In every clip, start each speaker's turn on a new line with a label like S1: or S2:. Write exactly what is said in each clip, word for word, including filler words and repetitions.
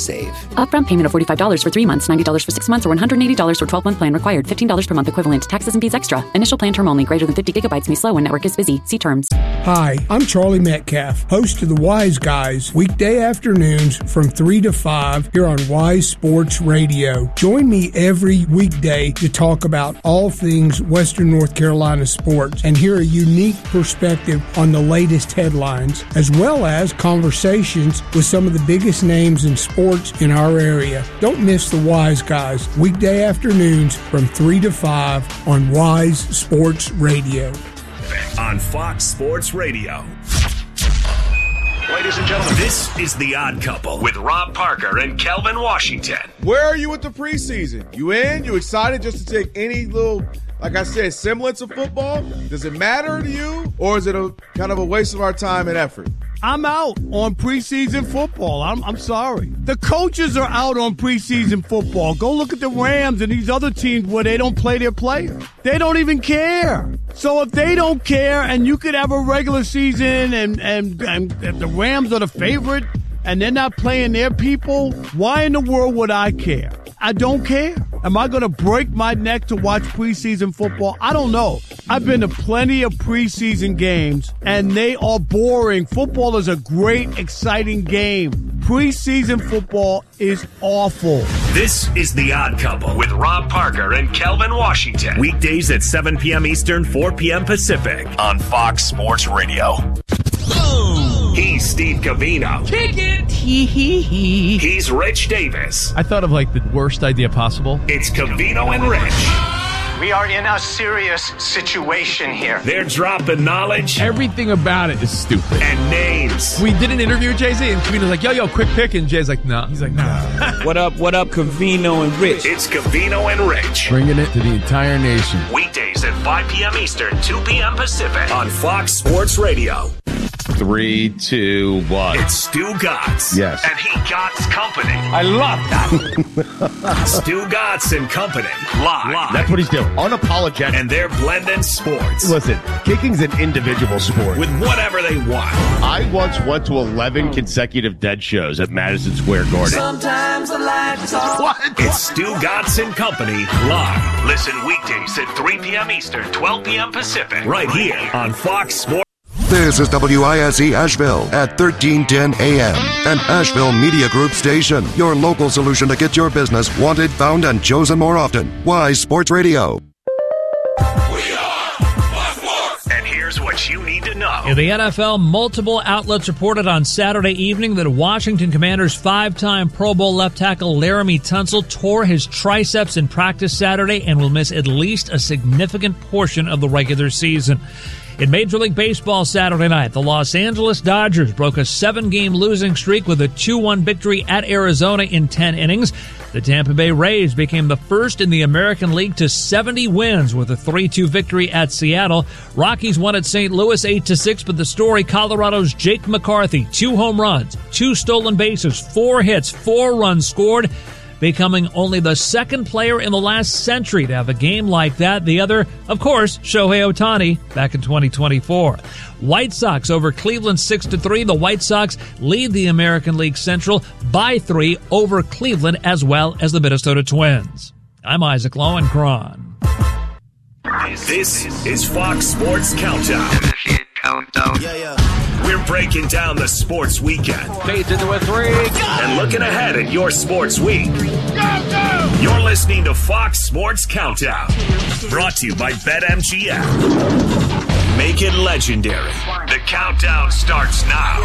S1: save.
S2: Upfront payment of forty-five dollars for three months, ninety dollars for six months, or one hundred eighty dollars for twelve-month plan required. fifteen dollars per month equivalent. Taxes and fees extra. Initial plan term only. Greater than fifty gigabytes may slow when network is busy. See terms.
S3: Hi, I'm Charlie Metcalf, host of the Wise Guys, weekday afternoons from three to five here on Wise Sports Radio. Join me every weekday to talk about all things Western North Carolina sports and hear a unique perspective on the latest headlines, as well as conversations with some of the biggest names in sports in our area. Don't miss the Wise Guys, weekday afternoons from three to five on Wise Sports Radio.
S4: On Fox Sports Radio. Ladies and gentlemen, this is The Odd Couple with Rob Parker and Kelvin Washington.
S5: Where are you with the preseason? You in? You excited just to take any little, like I said, semblance of football? Does it matter to you, or is it a kind of a waste of our time and effort?
S6: I'm out on preseason football. I'm, I'm sorry. The coaches are out on preseason football. Go look at the Rams and these other teams where they don't play their players. They don't even care. So if they don't care and you could have a regular season and, and, and if the Rams are the favorite and they're not playing their people, why in the world would I care? I don't care. Am I going to break my neck to watch preseason football? I don't know. I've been to plenty of preseason games, and they are boring. Football is a great, exciting game. Preseason football is awful.
S4: This is The Odd Couple with Rob Parker and Kelvin Washington. Weekdays at seven p.m. Eastern, four p.m. Pacific on Fox Sports Radio. He's Steve Covino.
S7: Kick it. Hee hee hee.
S4: He's Rich Davis.
S8: I thought of like the worst idea possible.
S4: It's Covino and Rich.
S9: We are in a serious situation here.
S4: They're dropping knowledge.
S8: Everything about it is stupid.
S4: And names.
S8: We did an interview with Jay-Z, and Covino's like, yo, yo, quick pick. And Jay's like, no. Nah. He's like, nah.
S10: What up, what up, Covino and Rich?
S4: It's Covino and Rich.
S11: Bringing it to the entire nation.
S4: Weekdays at five p.m. Eastern, two p.m. Pacific on Fox Sports Radio.
S12: Three, two, one.
S4: It's Stu Gatz.
S12: Yes.
S4: And he Gatz Company.
S10: I love that.
S4: Stu Gatz and Company. Live. Live.
S12: That's what he's doing. Unapologetic.
S4: And they're blending sports.
S12: Listen, kicking's an individual sport.
S4: With whatever they want.
S12: I once went to eleven consecutive Dead shows at Madison Square Garden.
S7: Sometimes the lights are...
S4: What? It's Stu Gatz and Company. Live. Listen weekdays at three p.m. Eastern, twelve p.m. Pacific. Right here on Fox Sports.
S13: This is W I S E Asheville at thirteen ten A M, an Asheville Media Group station. Your local solution to get your business wanted, found, and chosen more often. Wise Sports Radio.
S4: We are Fox Sports. And here's what you need to know.
S14: In the N F L, multiple outlets reported on Saturday evening that Washington Commanders five-time Pro Bowl left tackle Laramie Tunsil tore his triceps in practice Saturday and will miss at least a significant portion of the regular season. In Major League Baseball Saturday night, the Los Angeles Dodgers broke a seven-game losing streak with a two one victory at Arizona in ten innings. The Tampa Bay Rays became the first in the American League to seventy wins with a three two victory at Seattle. Rockies won at Saint Louis eight to six, but the story, Colorado's Jake McCarthy, two home runs, two stolen bases, four hits, four runs scored, becoming only the second player in the last century to have a game like that. The other, of course, Shohei Ohtani back in twenty twenty-four. White Sox over Cleveland six to three. The White Sox lead the American League Central by three over Cleveland as well as the Minnesota Twins. I'm Isaac Lowenkron.
S4: This is Fox Sports Countdown.
S9: Countdown.
S4: Yeah, yeah. We're breaking down the sports weekend.
S10: Fades into a three.
S4: And looking ahead at your sports week.
S7: Go, go!
S4: You're listening to Fox Sports Countdown. Brought to you by BetMGM. Make it legendary. The countdown starts now.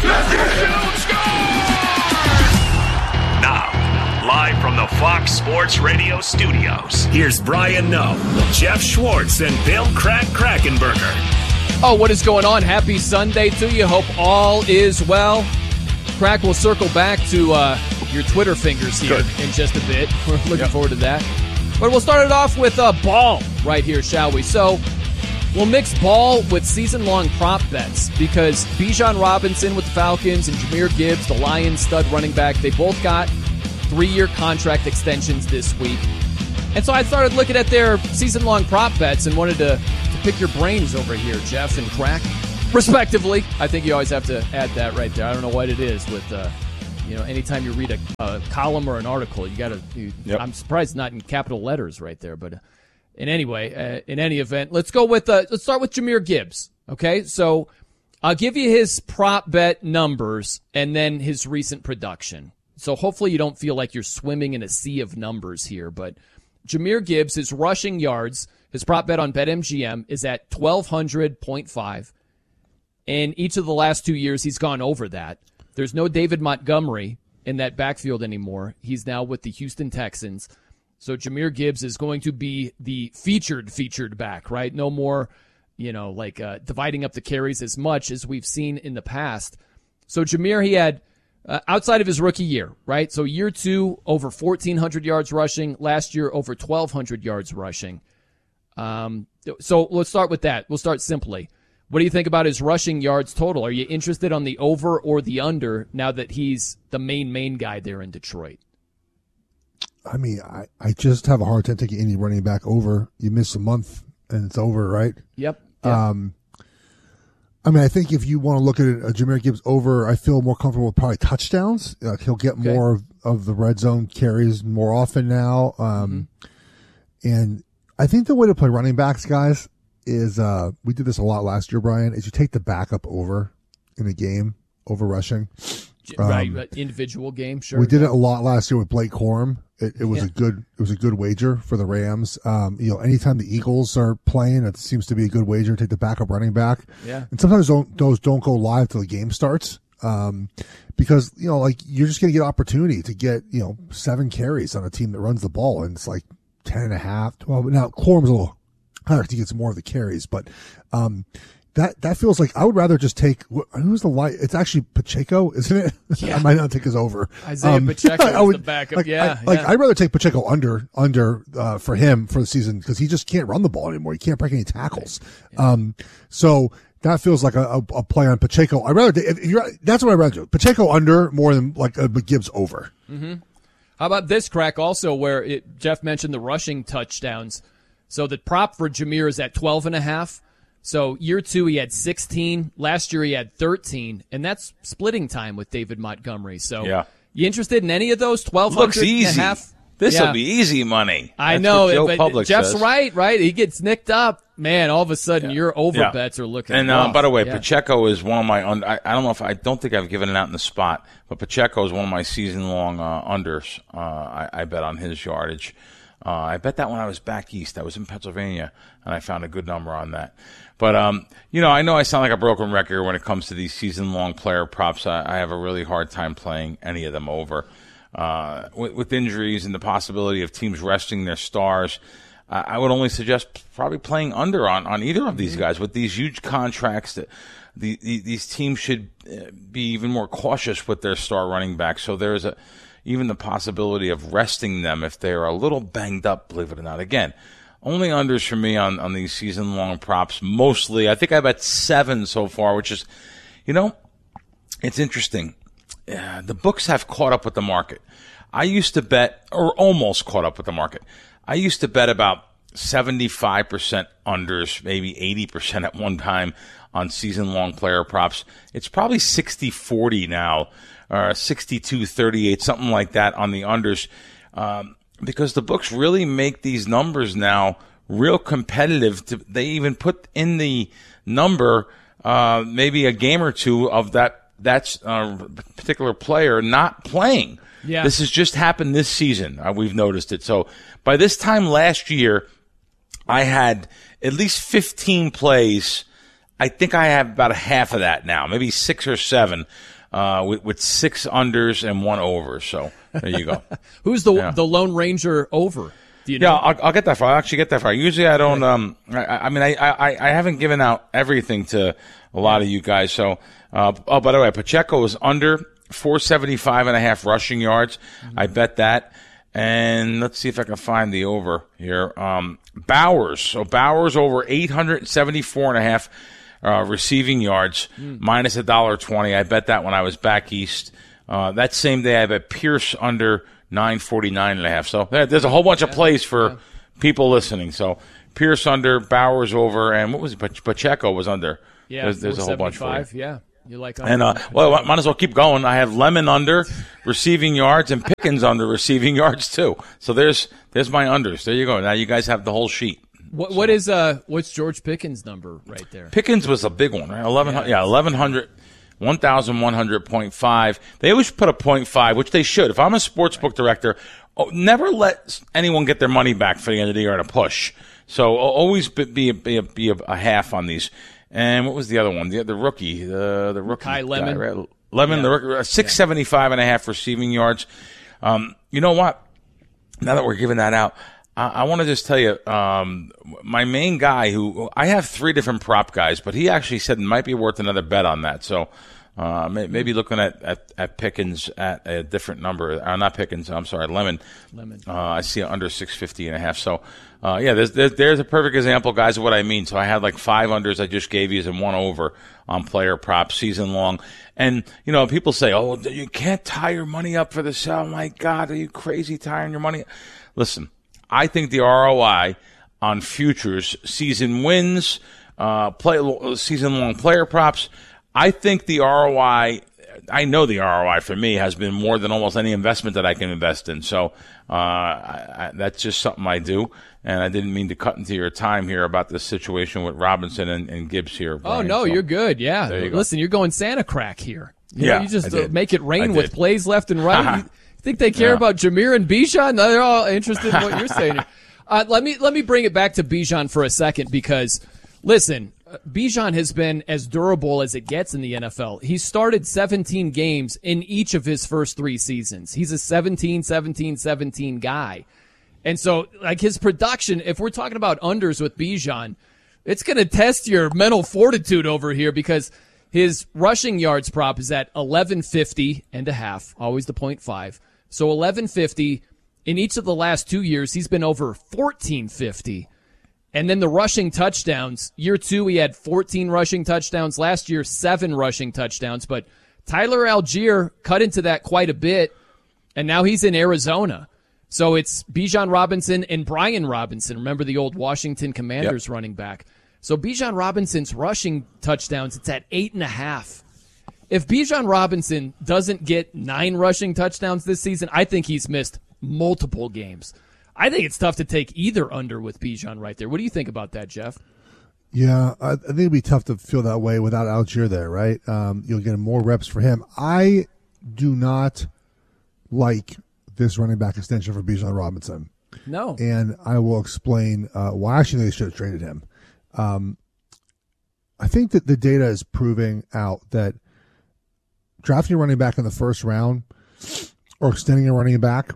S4: Now, live from the Fox Sports Radio studios, here's Brian Noe, Jeff Schwartz, and Bill Crack Krackenberger.
S15: Oh, what is going on? Happy Sunday to you. Hope all is well. Crack will circle back to uh, your Twitter fingers here Good. in just a bit. We're looking yep. forward to that. But we'll start it off with uh, ball right here, shall we? So we'll mix ball with season-long prop bets because Bijan Robinson with the Falcons and Jahmyr Gibbs, the Lions stud running back, they both got three-year contract extensions this week. And so I started looking at their season-long prop bets and wanted to, to pick your brains over here, Jeff and Crack, respectively. I think you always have to add that right there. I don't know what it is with uh, You know, anytime you read a, a column or an article, you got to.
S1: Yep.
S15: I'm surprised not in capital letters right there, but uh, in any way, uh, in any event, let's go with. Uh, let's start with Jahmyr Gibbs. Okay, so I'll give you his prop bet numbers and then his recent production. So hopefully you don't feel like you're swimming in a sea of numbers here, but Jahmyr Gibbs, his rushing yards, his prop bet on BetMGM is at twelve hundred point five. In each of the last two years, he's gone over that. There's no David Montgomery in that backfield anymore. He's now with the Houston Texans. So Jahmyr Gibbs is going to be the featured, featured back, right? No more, you know, like uh, dividing up the carries as much as we've seen in the past. So Jahmyr, he had, uh, outside of his rookie year, right? So year two, over fourteen hundred yards rushing. Last year, over twelve hundred yards rushing. Um, so let's start with that. We'll start simply. What do you think about his rushing yards total? Are you interested on the over or the under now that he's the main, main guy there in Detroit?
S16: I mean, I, I just have a hard time taking any running back over. You miss a month and it's over, right?
S15: Yep. Yeah.
S16: Um, I mean, I think if you want to look at it, uh, Jahmyr Gibbs over, I feel more comfortable with probably touchdowns. Uh, he'll get
S15: Okay.
S16: more of, of the red zone carries more often now. Um, mm-hmm. And I think the way to play running backs, guys, is uh, we did this a lot last year, Brian, is you take the backup over in a game, over rushing. Um,
S15: right, individual game, sure.
S16: We did it a lot last year with Blake Corum. It, it was
S15: Yeah.
S16: a good, it was a good wager for the Rams. Um, you know, anytime the Eagles are playing, it seems to be a good wager. Take the backup running back.
S15: Yeah.
S16: And sometimes don't, those don't go live till the game starts. Um, because, you know, like you're just going to get opportunity to get, you know, seven carries on a team that runs the ball. And it's like ten and a half, twelve. Now, Corum's a little higher because he gets more of the carries, but, um, That that feels like I would rather just take who's the light. It's actually Pacheco, isn't it?
S15: Yeah.
S16: I might not take his over.
S15: Isaiah
S16: Um,
S15: Pacheco
S16: I
S15: is
S16: would-
S15: the backup.
S16: Like,
S15: yeah,
S16: I, like
S15: yeah.
S16: I'd rather take Pacheco under under uh, for him for the season because he just can't run the ball anymore. He can't break any tackles.
S15: Yeah.
S16: Um, so that feels like a, a, a play on Pacheco. I'd rather if you're that's what I'd rather do. Pacheco under more than like a Gibbs over.
S15: Mm-hmm. How about this crack also where it, Jeff mentioned the rushing touchdowns. So the prop for Jahmyr is at twelve and a half. So year two, he had sixteen. Last year, he had thirteen. And that's splitting time with David Montgomery. So
S1: Yeah.
S15: you interested in any of those? twelve hundred
S1: Looks easy.
S15: and a half?
S1: This will
S15: Yeah.
S1: be easy money.
S15: I
S1: That's
S15: know.
S1: what Joe
S15: but
S1: Public
S15: Jeff's
S1: says.
S15: right, right? He gets nicked up. Man, all of a sudden, your over
S1: Yeah.
S15: bets are looking
S1: And uh,
S15: rough.
S1: by the way,
S15: Yeah.
S1: Pacheco is one of my. Un- I, I don't know if I don't think I've given it out in the spot, but Pacheco is one of my season-long uh, unders. Uh, I, I bet on his yardage. Uh, I bet that when I was back east. I was in Pennsylvania, and I found a good number on that. But, um, you know, I know I sound like a broken record when it comes to these season-long player props. I, I have a really hard time playing any of them over. Uh, with, with injuries and the possibility of teams resting their stars, uh, I would only suggest probably playing under on, on either of these guys. With these huge contracts, that the, the, these teams should be even more cautious with their star running backs. So there's a even the possibility of resting them if they're a little banged up, believe it or not. Again, only unders for me on, on these season-long props. Mostly, I think I bet seven so far, which is, you know, it's interesting. Uh, the books have caught up with the market. I used to bet, or almost caught up with the market. I used to bet about seventy-five percent unders, maybe eighty percent at one time on season-long player props. It's probably sixty forty now, or sixty-two thirty-eight, something like that on the unders. Um, because the books really make these numbers now real competitive. To, they even put in the number uh, maybe a game or two of that that uh, particular player not playing.
S15: Yeah.
S1: This has just happened this season. Uh, we've noticed it. So by this time last year, I had at least fifteen plays. I think I have about a half of that now, maybe six or seven, uh, with, with six unders and one over. So there you go.
S15: Who's the
S1: Yeah.
S15: the Lone Ranger over? Do you
S1: Yeah,
S15: know?
S1: I'll, I'll get that far. I'll actually get that far. Usually I don't, um, I, I mean, I, I, I haven't given out everything to a lot of you guys. So, uh, oh, by the way, Pacheco is under four seventy-five and a half rushing yards. Mm-hmm. I bet that. And let's see if I can find the over here. Um, Bowers. So Bowers over eight seventy-four and a half uh, receiving yards, mm. minus one dollar twenty. I bet that when I was back east. Uh, that same day, I bet Pierce under nine forty-nine and a half. So there, there's a whole bunch
S15: yeah,
S1: of plays for
S15: yeah.
S1: people listening. So Pierce under, Bowers over, and what was it? Pacheco was under.
S15: Yeah,
S1: there's, there's a whole bunch for you.
S15: Yeah. You like
S1: and uh, well, I might as well keep going. I have Lemon under receiving yards and Pickens under receiving yards too. So there's there's my unders. There you go. Now you guys have the whole sheet.
S15: What what is uh what's George Pickens' number right there?
S1: Pickens was a big one, right? Eleven, yeah, yeah eleven hundred. one thousand one hundred point five. They always put a point five, which they should. If I'm a sports book director, oh, never let anyone get their money back for the end of the year at a push. So always be a, be a, be a, a half on these. And what was the other one? The the rookie, the the rookie,
S15: Kai Lemon,
S1: guy, right? Lemon,
S15: yeah.
S1: the rookie, six seventy five and a half receiving yards. Um, you know what? Now that we're giving that out, I, I want to just tell you, um, my main guy who I have three different prop guys, but he actually said it might be worth another bet on that. So. Uh, maybe looking at, at, at Pickens at a different number. Uh, not Pickens, I'm sorry, Lemon.
S15: Lemon.
S1: Uh, I see under six fifty and a half. So, uh, yeah, there's, there's, there's a perfect example, guys, of what I mean. So I had like five unders I just gave you and one over on player props season long. And, you know, people say, oh, you can't tie your money up for the sell. Oh, my God, are you crazy tying your money? Listen, I think the R O I on futures, season wins, uh, play, season long player props, I think the R O I, I know the R O I for me has been more than almost any investment that I can invest in. So uh, I, I, that's just something I do. And I didn't mean to cut into your time here about this situation with Robinson and, and Gibbs here. Brian.
S15: Oh, no,
S1: so,
S15: you're good. Yeah.
S1: You
S15: Listen,
S1: go.
S15: you're going Santa crack here. You
S1: yeah,
S15: know, you just
S1: uh,
S15: make it rain
S1: I
S15: with
S1: did.
S15: plays left and right. You think they care
S1: Yeah.
S15: about Jameer and Bijan? No, they're all interested in what you're saying. Uh, let me let me bring it back to Bijan for a second because, listen, Bijan has been as durable as it gets in the N F L. He started seventeen games in each of his first three seasons. He's a seventeen, seventeen, seventeen guy. And so, like, his production, if we're talking about unders with Bijan, it's going to test your mental fortitude over here because his rushing yards prop is at eleven fifty and a half, always the point five. So eleven fifty. In each of the last two years, he's been over fourteen fifty. And then the rushing touchdowns, year two, he had fourteen rushing touchdowns. Last year, seven rushing touchdowns. But Tyler Algier cut into that quite a bit, and now he's in Arizona. So it's Bijan Robinson and Brian Robinson. Remember the old Washington Commanders
S1: Yep.
S15: running back. So Bijan Robinson's rushing touchdowns, it's at eight and a half. If Bijan Robinson doesn't get nine rushing touchdowns this season, I think he's missed multiple games. I think it's tough to take either under with Bijan right there. What do you think about that, Jeff?
S16: Yeah, I, I think it'd be tough to feel that way without Algier there, right? Um, you'll get more reps for him. I do not like this running back extension for Bijan Robinson.
S15: No.
S16: And I will explain uh, why I actually think they should have traded him. Um, I think that the data is proving out that drafting a running back in the first round or extending a running back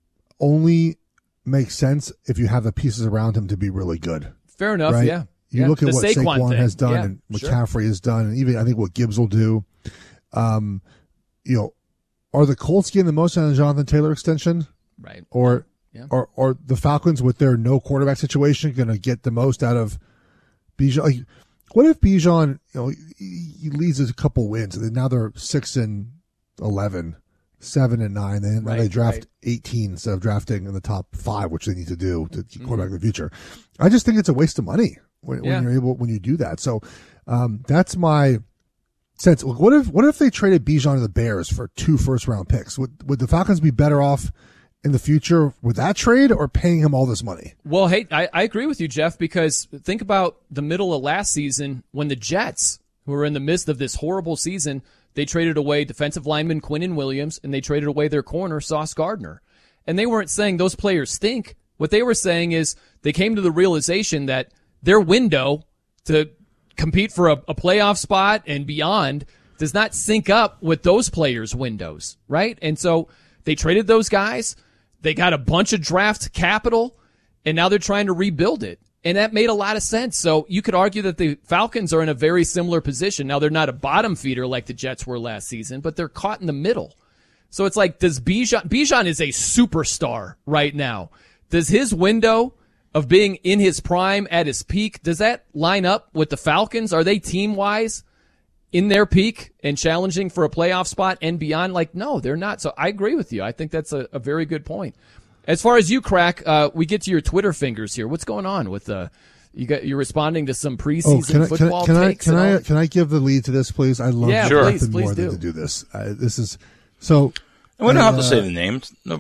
S16: only makes sense if you have the pieces around him to be really good.
S15: Fair enough,
S16: right?
S15: yeah.
S16: You
S15: yeah.
S16: look at
S15: the
S16: what
S15: Saquon,
S16: Saquon
S15: thing.
S16: has done
S15: yeah,
S16: and what
S15: sure.
S16: McCaffrey has done, and even I think what Gibbs will do. Um, you know, are the Colts getting the most out of the Jonathan Taylor extension?
S15: Right.
S16: Or
S15: Yeah.
S16: or or the Falcons with their no quarterback situation going to get the most out of Bijan? Like, what if Bijan, you know, he, he leads a couple wins, and then now they're six and eleven, seven and nine, and now
S15: Right,
S16: they draft
S15: right.
S16: eighteen instead of drafting in the top five, which they need to do to keep quarterback in the future. I just think it's a waste of money when,
S15: Yeah.
S16: when you're able when you do that. So um, that's my sense. What if what if they traded Bijan to the Bears for two first round picks? Would would the Falcons be better off in the future with that trade or paying him all this money?
S15: Well, hey, I, I agree with you, Jeff, because think about the middle of last season when the Jets, who were in the midst of this horrible season, they traded away defensive lineman Quinnen Williams, and they traded away their corner, Sauce Gardner. And they weren't saying those players stink. What they were saying is they came to the realization that their window to compete for a, a playoff spot and beyond does not sync up with those players' windows, right? And so they traded those guys. They got a bunch of draft capital, and now they're trying to rebuild it. And that made a lot of sense. So you could argue that the Falcons are in a very similar position. Now, they're not a bottom feeder like the Jets were last season, but they're caught in the middle. So it's like, does Bijan, Bijan is a superstar right now. Does his window of being in his prime at his peak, does that line up with the Falcons? Are they team-wise in their peak and challenging for a playoff spot and beyond? Like, no, they're not. So I agree with you. I think that's a, a very good point. As far as you, Crack, uh, we get to your Twitter fingers here. What's going on with uh, You got you're responding to some
S16: Oh,
S15: preseason
S16: can I, can,
S15: football
S16: I, can I
S15: takes.
S16: can
S15: and all
S16: I
S15: that?
S16: can I give the lead to this, please? I love
S15: Yeah,
S1: Sure.
S16: nothing
S15: please, please
S16: more
S15: do.
S16: than to do this. Uh, this is so.
S1: And we don't
S16: I,
S1: have to
S16: uh,
S1: say the names. No,